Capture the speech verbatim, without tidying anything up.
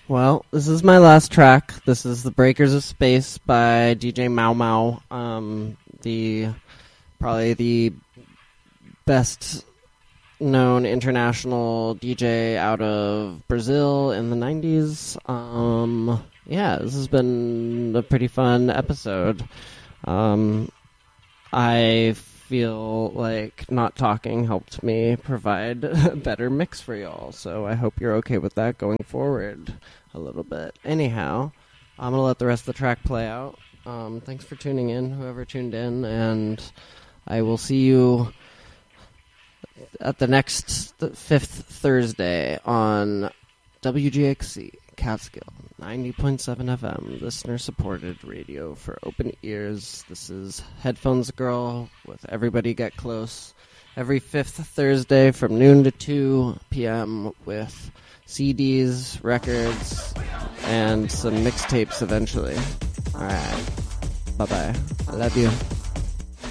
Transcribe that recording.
Well, this is my last track. This is The Breakers of Space by D J Mau Mau. Um, the probably the best known international D J out of Brazil in the nineties. Um, yeah, this has been a pretty fun episode. Um, I feel like not talking helped me provide a better mix for y'all, so I hope you're okay with that going forward a little bit. Anyhow, I'm going to let the rest of the track play out. Um, thanks for tuning in, whoever tuned in, and I will see you at the next th- fifth Thursday on W G X C Catskill ninety point seven F M, listener-supported radio for open ears. This is Headphones Girl with Everybody Get Close every fifth Thursday from noon to two p.m. with C Ds, records, and some mixtapes eventually. All right. Bye-bye. I love you.